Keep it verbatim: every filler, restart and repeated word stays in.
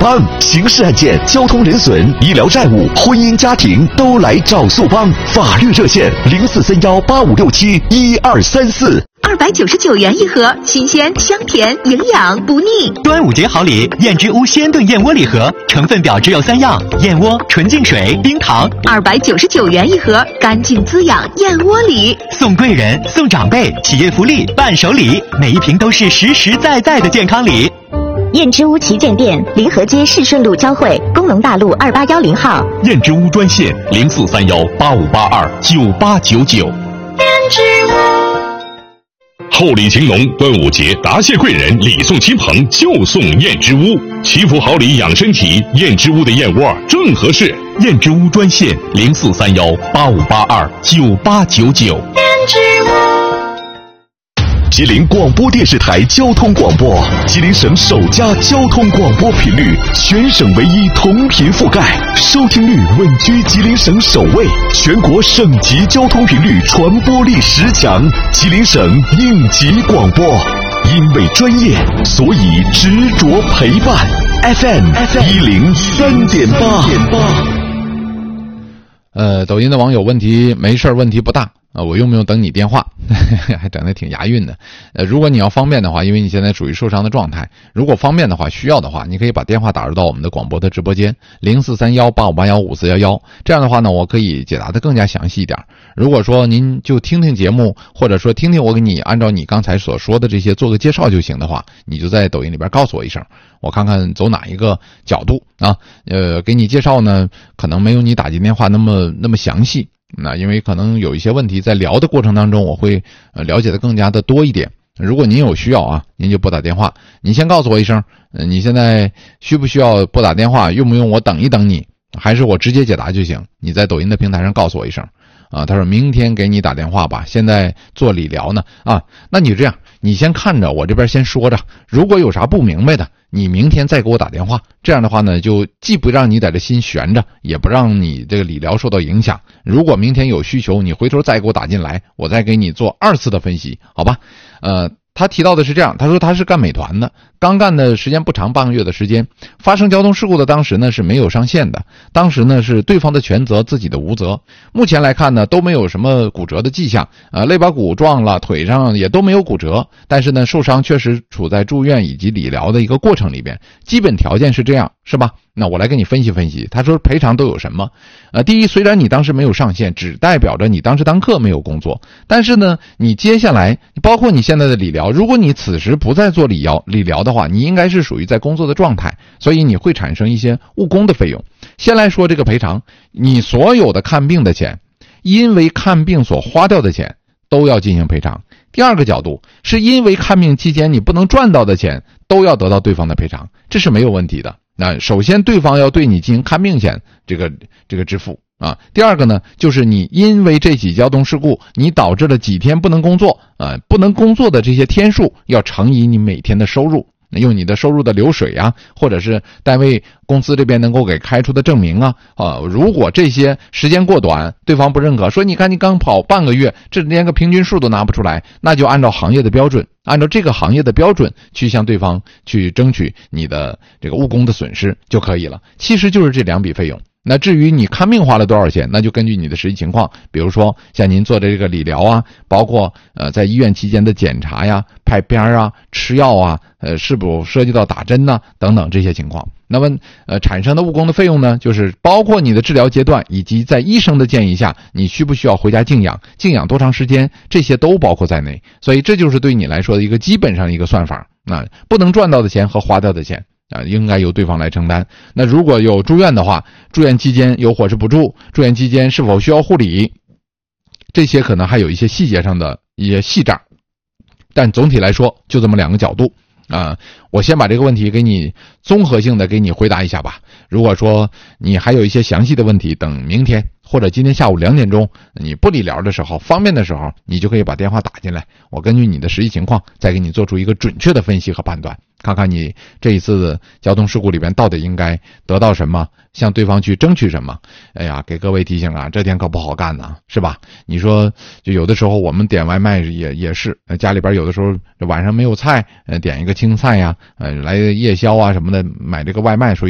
帮，刑事案件、交通人损、医疗债务、婚姻家庭都来找速帮。法律热线零四三幺八五六七一二三四。 二百九十九元一盒，新鲜、香甜、营养不腻。 端午节好礼，燕之屋鲜炖燕窝礼盒，成分表只有三样：燕窝、纯净水、冰糖。 二百九十九元一盒，干净滋养燕窝礼， 送贵人、送长辈，企业福利、伴手礼，每一瓶都是实实在在的健康礼。 燕之屋旗舰店，临河街市顺路交汇，工农大路二八幺零号。 燕之屋专线零四三幺八五八二九八九九。 燕之屋。 厚礼情浓，端午节答谢贵人，礼送亲朋就送燕之屋，祈福好礼养身体，燕之屋的燕窝正合适。 燕之屋专线零四三幺八五八二九八九九。 燕之屋。 吉林广播电视台交通广播，吉林省首家交通广播频率，全省唯一同频覆盖，收听率稳居吉林省首位，全国省级交通频率传播力十强，吉林省应急广播。因为专业，所以执着陪伴。F M 一零三点八。 呃，抖音的网友问题没事，问题不大。啊，我用不用等你电话？还整得挺押韵的。呃，如果你要方便的话，因为你现在属于受伤的状态，如果方便的话，需要的话，你可以把电话打入到我们的广播的直播间零四三幺八五八幺五四一一，这样的话呢，我可以解答的更加详细一点。如果说您就听听节目，或者说听听我给你按照你刚才所说的这些做个介绍就行的话，你就在抖音里边告诉我一声，我看看走哪一个角度啊，呃，给你介绍呢，可能没有你打进电话那么那么详细。那因为可能有一些问题在聊的过程当中，我会呃了解的更加的多一点。如果您有需要啊，您就拨打电话。你先告诉我一声，呃，你现在需不需要拨打电话？用不用我等一等你？还是我直接解答就行？你在抖音的平台上告诉我一声。啊，他说明天给你打电话吧，现在做理疗呢。啊，那你这样，你先看着，我这边先说着，如果有啥不明白的，你明天再给我打电话。这样的话呢，就既不让你在这心悬着，也不让你这个理疗受到影响。如果明天有需求，你回头再给我打进来，我再给你做二次的分析，好吧？呃。他提到的是这样，他说他是干美团的，刚干的时间不长，半个月的时间。发生交通事故的当时呢是没有上线的，当时呢是对方的全责，自己的无责。目前来看呢都没有什么骨折的迹象，呃，肋把骨撞了，腿上也都没有骨折，但是呢受伤确实处在住院以及理疗的一个过程里边。基本条件是这样，是吧？那我来给你分析分析。他说赔偿都有什么？呃，第一，虽然你当时没有上线，只代表着你当时当刻没有工作，但是呢，你接下来包括你现在的理疗，如果你此时不再做理疗理疗的话，你应该是属于在工作的状态，所以你会产生一些误工的费用。先来说这个赔偿，你所有的看病的钱，因为看病所花掉的钱都要进行赔偿。第二个角度，是因为看病期间你不能赚到的钱都要得到对方的赔偿，这是没有问题的。那首先对方要对你进行看病险这个这个支付啊。第二个呢，就是你因为这起交通事故，你导致了几天不能工作啊，不能工作的这些天数要乘以你每天的收入，用你的收入的流水啊，或者是单位公司这边能够给开出的证明啊，啊，如果这些时间过短，对方不认可，说你看你刚跑半个月，这连个平均数都拿不出来，那就按照行业的标准，按照这个行业的标准去向对方去争取你的这个误工的损失就可以了。其实就是这两笔费用。那至于你看病花了多少钱，那就根据你的实际情况，比如说像您做的这个理疗啊，包括呃在医院期间的检查呀、拍片啊、吃药啊，呃是否涉及到打针呐、啊、等等这些情况。那么呃产生的误工的费用呢，就是包括你的治疗阶段以及在医生的建议下，你需不需要回家静养，静养多长时间，这些都包括在内。所以这就是对你来说的一个基本上一个算法啊，不能赚到的钱和花掉的钱啊，应该由对方来承担。那如果有住院的话，住院期间有伙食补助，住院期间是否需要护理，这些可能还有一些细节上的一些细账，但总体来说就这么两个角度啊。我先把这个问题给你综合性的给你回答一下吧。如果说你还有一些详细的问题，等明天或者今天下午两点钟你不理疗的时候，方便的时候，你就可以把电话打进来，我根据你的实际情况再给你做出一个准确的分析和判断，看看你这一次的交通事故里边到底应该得到什么，向对方去争取什么。哎呀，给各位提醒啊，这天可不好干呐，是吧？你说就有的时候我们点外卖也也是，家里边有的时候晚上没有菜，呃点一个青菜呀，呃来夜宵啊什么的，买这个外卖说